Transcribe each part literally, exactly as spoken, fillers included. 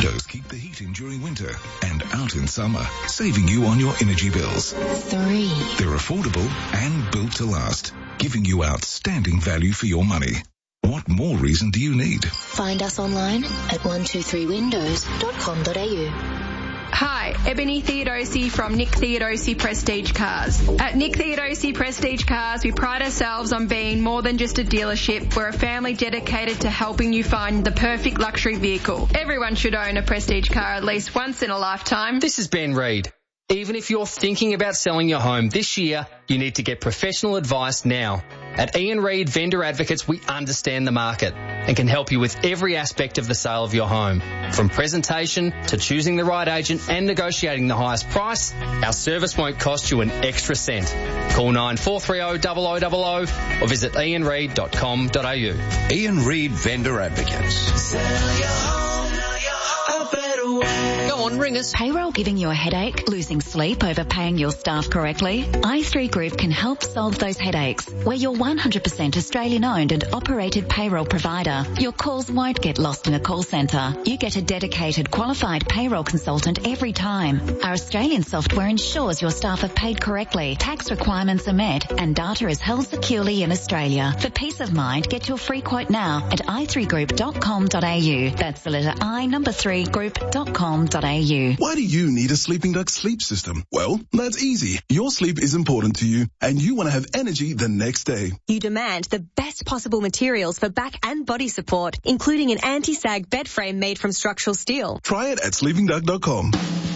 windows keep the heat in during winter and out in summer, saving you on your energy bills. Three. They're affordable and built to last, giving you outstanding value for your money. What more reason do you need? Find us online at one two three windows dot com dot a u. Hi, Ebony Theodosi from Nick Theodosi Prestige Cars. At Nick Theodosi Prestige Cars, we pride ourselves on being more than just a dealership. We're a family dedicated to helping you find the perfect luxury vehicle. Everyone should own a Prestige car at least once in a lifetime. This is Ben Reid. Even if you're thinking about selling your home this year, you need to get professional advice now. At Ian Reid Vendor Advocates, we understand the market and can help you with every aspect of the sale of your home. From presentation to choosing the right agent and negotiating the highest price, our service won't cost you an extra cent. Call nine four three zero zero zero zero zero or visit ian reid dot com dot a u. Ian Reid Vendor Advocates. Sell your home, a better way. Go on, ring us. Payroll giving you a headache? Losing sleep over paying your staff correctly? i three Group can help solve those headaches. We're your one hundred percent Australian owned and operated payroll provider. Your calls won't get lost in a call centre. You get a dedicated qualified payroll consultant every time. Our Australian software ensures your staff are paid correctly, tax requirements are met and data is held securely in Australia. For peace of mind, get your free quote now at i three group dot com dot a u. That's the letter I, number three, group dot com dot a u. Why do you need a Sleeping Duck sleep system? Well, that's easy. Your sleep is important to you and you want to have energy the next day. You demand the best possible materials for back and body support, including an anti-sag bed frame made from structural steel. Try it at sleeping duck dot com.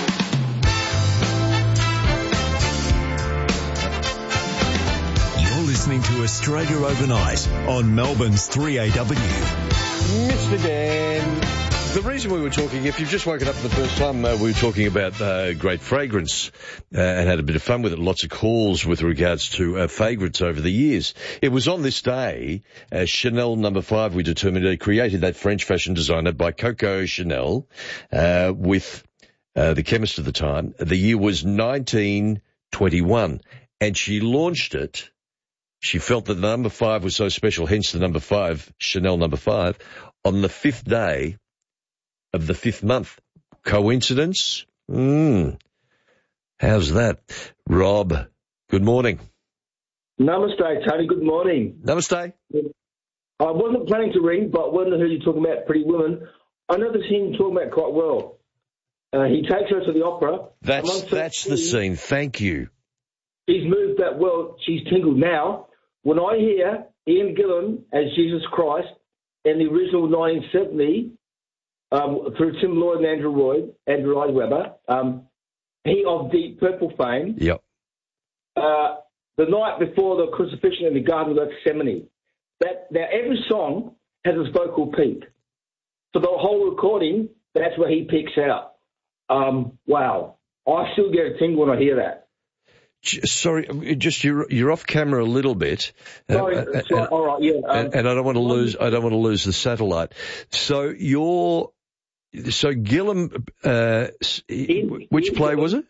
You're listening to Australia Overnight on Melbourne's three A W. Mister Dan. The reason we were talking, if you've just woken up for the first time, uh, we were talking about uh, great fragrance uh, and had a bit of fun with it. Lots of calls with regards to uh, fragrance over the years. It was on this day, uh, Chanel number five, we determined they created that French fashion designer by Coco Chanel uh, with uh, the chemist of the time. The year was nineteen twenty-one, and she launched it. She felt that the number five was so special, hence the number five, Chanel number five, on the fifth day of the fifth month. Coincidence? Hmm. How's that? Rob, good morning. Namaste, Tony. Good morning. Namaste. I wasn't planning to ring, but when I heard you talking about Pretty Woman, I know the scene you're talking about quite well. Uh, he takes her to the opera. That's that's the scene. Thank you. She's moved that well. She's tingled. Now, when I hear Ian Gillan as Jesus Christ in the original nineteen seventy, Um, through Tim Lloyd and Andrew Lloyd, Andrew Lloyd Webber, um, he of Deep Purple fame. Yep. Uh, the night before the crucifixion in the Garden of Gethsemane. That now every song has its vocal peak. So the whole recording, that's where he peaks out. Um, wow, I still get a tingle when I hear that. Sorry, just you're you're off camera a little bit. Sorry, uh, sorry and, all right, yeah. Um, and, and I don't want to lose. I don't want to lose the satellite. So you're. So Gillam, uh, in, which in, play was it?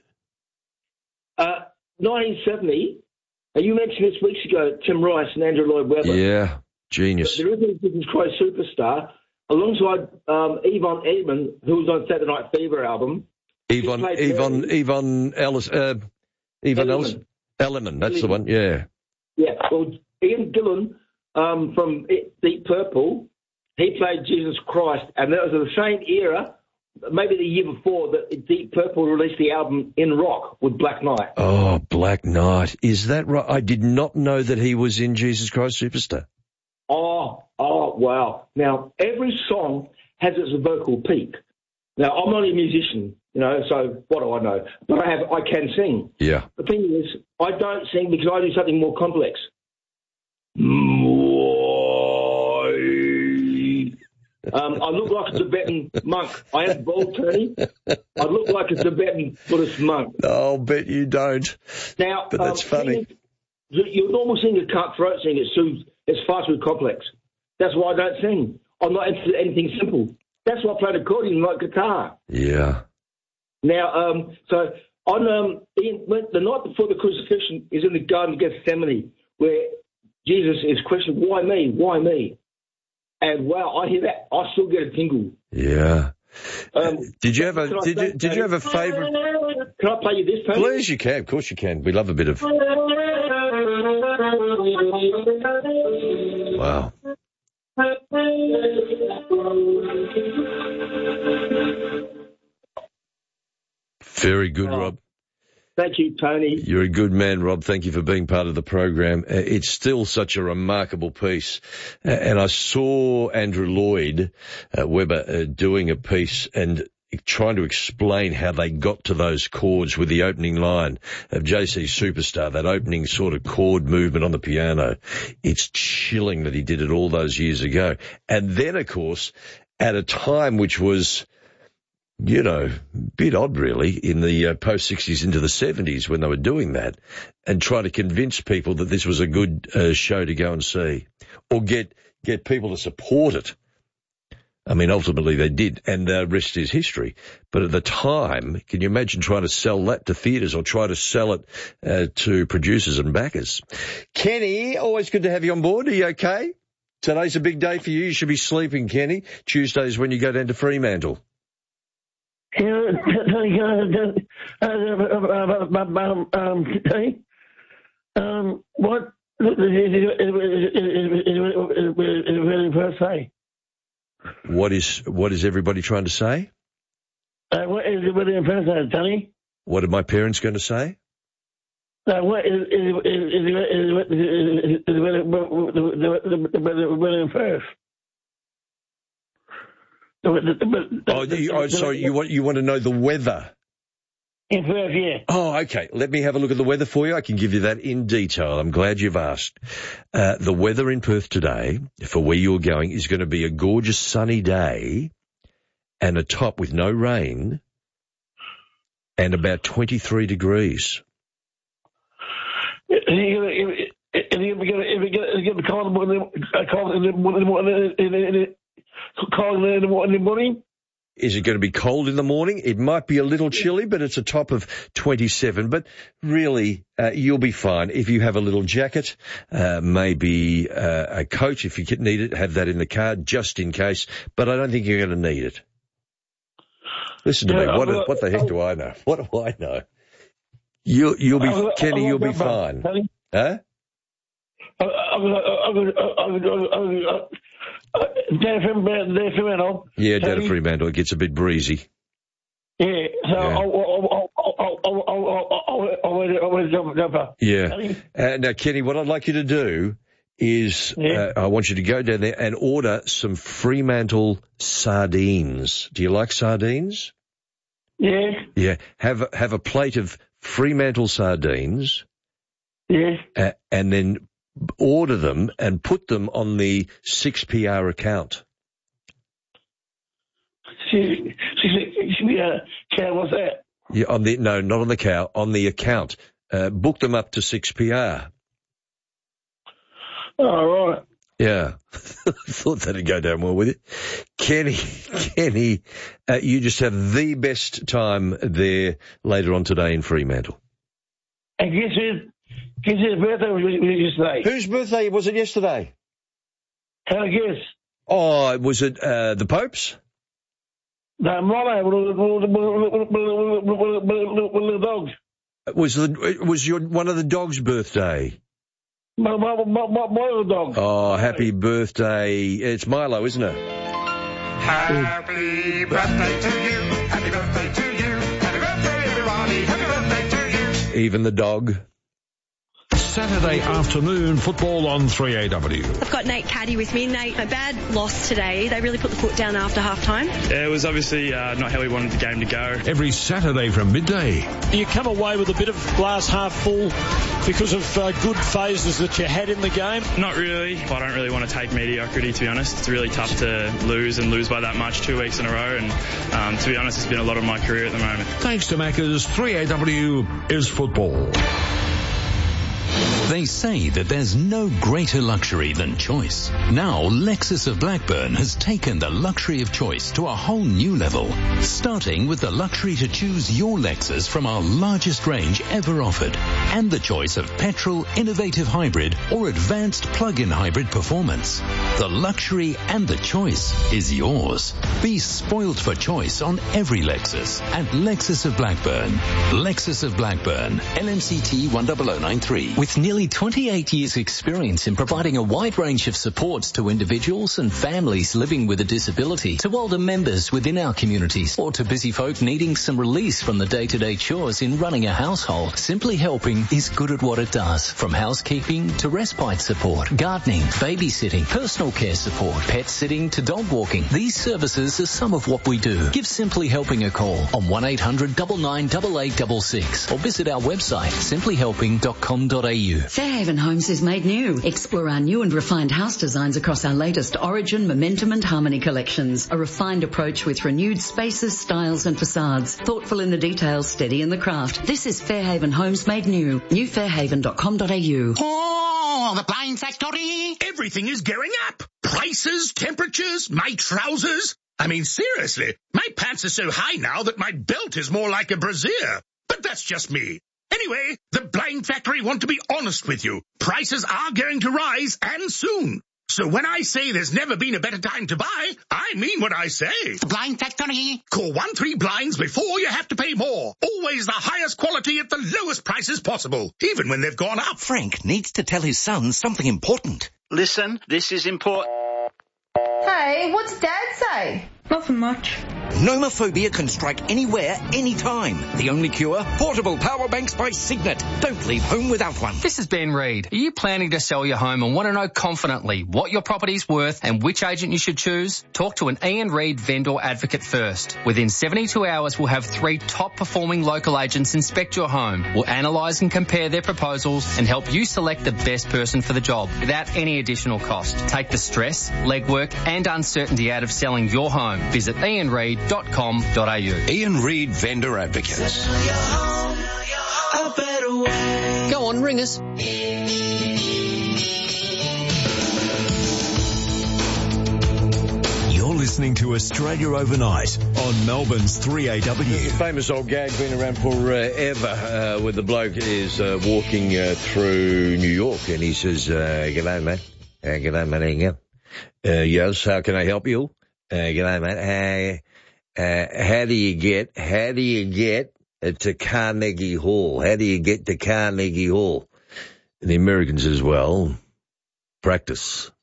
Uh, nineteen seventy. And you mentioned this weeks ago, Tim Rice and Andrew Lloyd Webber. Yeah, genius. The original Jesus Christ Superstar, alongside um, Yvonne Edmond, who was on Saturday Night Fever album. Yvonne, Yvonne, Yvonne Ellis, uh, Yvonne Ellis, Elliman, that's Elliman. The one, yeah. Yeah, well, Ian Gillan um, from Deep Purple, he played Jesus Christ, and that was the same era, maybe the year before, that Deep Purple released the album In Rock with Black Knight. Oh, Black Knight. Is that right? I did not know that he was in Jesus Christ Superstar. Oh, oh, wow. Now, every song has its vocal peak. Now, I'm only a musician, you know, so what do I know? But I have, I can sing. Yeah. The thing is, I don't sing because I do something more complex. Um, I look like a Tibetan monk. I have bald, Tony. I look like a Tibetan Buddhist monk. I'll bet you don't. Now, but that's um, funny. Your normal singer can't throat sing. It's too, it's far too complex. That's why I don't sing. I'm not into anything simple. That's why I play the accordion like guitar. Yeah. Now, um, so on um, Ian, the night before the crucifixion is in the Garden of Gethsemane, where Jesus is questioned, "Why me? Why me?" And wow, I hear that, I still get a tingle. Yeah. Um, did you have a can I did say, you did you have a favourite? Can I play you this, Tony? Please, you can. Of course, you can. We love a bit of. Wow. Very good, oh. Rob. Thank you, Tony. You're a good man, Rob. Thank you for being part of the program. Uh, it's still such a remarkable piece. Uh, and I saw Andrew Lloyd uh, Webber uh, doing a piece and trying to explain how they got to those chords with the opening line of J C Superstar, that opening sort of chord movement on the piano. It's chilling that he did it all those years ago. And then, of course, at a time which was, you know, a bit odd really, in the uh, post-sixties into the seventies when they were doing that, and trying to convince people that this was a good uh, show to go and see, or get get people to support it. I mean, ultimately they did, and the rest is history. But at the time, can you imagine trying to sell that to theatres or try to sell it uh, to producers and backers? Kenny, always good to have you on board. Are you okay? Today's a big day for you. You should be sleeping, Kenny. Tuesday's when you go down to Fremantle. Yeah, um, what is it first say? What is what is everybody trying to say? Uh, what is it really first say, Tony? What are my parents going to say? Uh, what is is is is really first? Oh, you, oh, sorry. You want you want to know the weather? In Perth, yeah. Oh, okay. Let me have a look at the weather for you. I can give you that in detail. I'm glad you've asked. Uh, the weather in Perth today, for where you're going, is going to be a gorgeous sunny day and a top with no rain and about twenty-three degrees. If you get the call in the morning. Is it going to be cold in the morning? It might be a little chilly, but it's a top of twenty-seven. But really, uh, you'll be fine. If you have a little jacket, uh, maybe uh, a coat, if you need it, have that in the car just in case. But I don't think you're going to need it. Listen to yeah, me. What, uh, what the heck do I know? What do I know? You, you'll be, uh, Kenny, you'll be fine. Kenny? Huh? Yeah, down at Fremantle. It gets a bit breezy. Yeah, so yeah. I'll, I'll, I'll, I'll, I'll jump. Yeah. Uh, now, Kenny, what I'd like you to do is yeah. uh, I want you to go down there and order some Fremantle sardines. Do you like sardines? Yeah. Yeah. Have a, have a plate of Fremantle sardines. Yeah. Uh, and then order them and put them on the six P R account. See, see, see, uh, cow, what's that? Yeah, on the no, not on the cow, on the account. Uh, book them up to six P R. Oh, right. Yeah, thought that'd go down well with you, Kenny. Kenny, uh, you just have the best time there later on today in Fremantle. And guess who? Guess whose birthday was yesterday? Whose birthday was it yesterday? Can I guess? Oh, was it uh, the Pope's? No, Mono, one of the dogs. Was the was your one of the dogs' birthday? My, my, my, my, my dog. Oh, happy birthday! It's Milo, isn't it? Happy birthday to you. Happy birthday to you. Happy birthday, everybody. Happy birthday to you. Even the dog. Saturday afternoon football on three A W. I've got Nate Caddy with me. Nate, a bad loss today. They really put the foot down after half time. Yeah, it was obviously uh, not how we wanted the game to go. Every Saturday from midday. You come away with a bit of glass half full because of uh, good phases that you had in the game? Not really. I don't really want to take mediocrity, to be honest. It's really tough to lose and lose by that much two weeks in a row. And um, to be honest, it's been a lot of my career at the moment. Thanks to Macca's, three A W is football. They say that there's no greater luxury than choice. Now, Lexus of Blackburn has taken the luxury of choice to a whole new level, starting with the luxury to choose your Lexus from our largest range ever offered, and the choice of petrol, innovative hybrid, or advanced plug-in hybrid performance. The luxury and the choice is yours. Be spoilt for choice on every Lexus at Lexus of Blackburn. Lexus of Blackburn, L M C T one zero zero nine three. With nearly twenty-eight years experience in providing a wide range of supports to individuals and families living with a disability, to older members within our communities, or to busy folk needing some release from the day-to-day chores in running a household, Simply Helping is good at what it does. From housekeeping to respite support, gardening, babysitting, personal care support, pet sitting to dog walking. These services are some of what we do. Give Simply Helping a call on one eight hundred nine nine eight eight six six or visit our website simply helping dot com dot a u. Fairhaven Homes is made new. Explore our new and refined house designs across our latest Origin, Momentum and Harmony collections. A refined approach with renewed spaces, styles and facades. Thoughtful in the details, steady in the craft. This is Fairhaven Homes made new. new fairhaven dot com dot a u. Oh, the Blind Factory! Everything is going up. Prices, temperatures, my trousers. I mean, seriously, my pants are so high now that my belt is more like a brassiere. But that's just me. Anyway, the Blind Factory want to be honest with you. Prices are going to rise, and soon. So when I say there's never been a better time to buy, I mean what I say. The Blind Factory. Call one three blinds before you have to pay more. Always the highest quality at the lowest prices possible, even when they've gone up. Frank needs to tell his son something important. Listen, this is important. Hey, what's Dad say? Nothing much. Nomophobia can strike anywhere, anytime. The only cure? Portable power banks by Signet. Don't leave home without one. This is Ben Reid. Are you planning to sell your home and want to know confidently what your property's worth and which agent you should choose? Talk to an Ian Reid vendor advocate first. Within seventy-two hours, we'll have three top-performing local agents inspect your home. We'll analyse and compare their proposals and help you select the best person for the job without any additional cost. Take the stress, legwork and uncertainty out of selling your home. Visit ian reid dot com dot a u. Ian Reid Vendor Advocates. Go on, ring us. You're listening to Australia Overnight on Melbourne's three A W. There's a famous old gag been around forever uh, where the bloke is uh, walking uh, through New York and he says, uh, g'day, mate. Uh, g'day, mate. Uh, yes, how can I help you? Uh, g'day, mate. Uh, uh, how do you get, how do you get uh, to Carnegie Hall? How do you get to Carnegie Hall? And the American says, well, practice.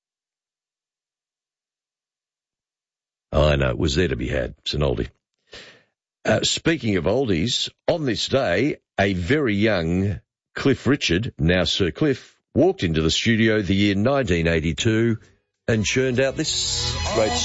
Oh, I know, it was there to be had. It's an oldie. Uh, speaking of oldies, on this day, a very young Cliff Richard, now Sir Cliff, walked into the studio the year nineteen eighty-two and churned out this great